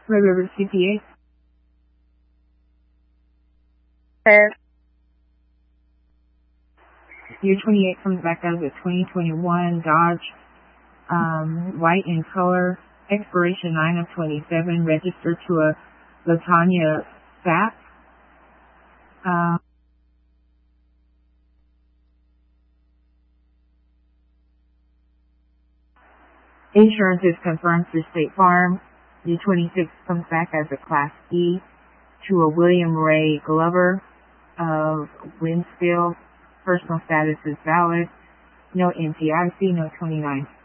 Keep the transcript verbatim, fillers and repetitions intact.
Red River C P A. Sir. Year twenty-eight comes back as a twenty twenty-one Dodge, um, white in color, expiration nine of twenty-seven, registered to a Latanya Sapp. Uh, Insurance is confirmed through State Farm. U twenty-six comes back as a Class E to a William Ray Glover of Winsfield. Personal status is valid. No N P I C, no twenty-nine.